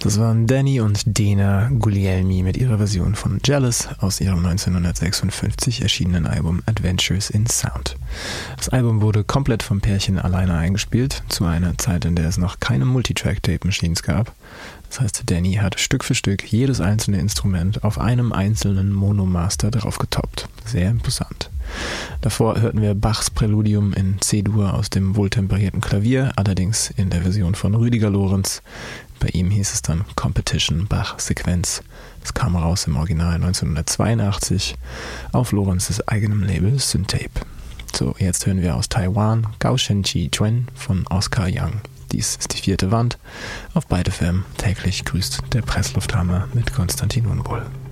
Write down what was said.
Das waren Danny und Dena Guglielmi mit ihrer Version von Jealous aus ihrem 1956 erschienenen Album Adventures in Sound. Das Album wurde komplett vom Pärchen alleine eingespielt, zu einer Zeit, in der es noch keine Multitrack-Tape-Machines gab. Das heißt, Danny hat Stück für Stück jedes einzelne Instrument auf einem einzelnen Monomaster drauf getoppt. Sehr imposant. Davor hörten wir Bachs Präludium in C-Dur aus dem wohltemperierten Klavier, allerdings in der Version von Rüdiger Lorenz. Bei ihm hieß es dann Competition Bach Sequenz. Das kam raus im Original 1982 auf Lorenzes eigenem Label Syntape. So, jetzt hören wir aus Taiwan Gaoshen Chi Chuen von Oscar Young. Dies ist die 4. Wand. Auf Byte FM täglich grüßt der Presslufthammer mit Konstantin Unbull.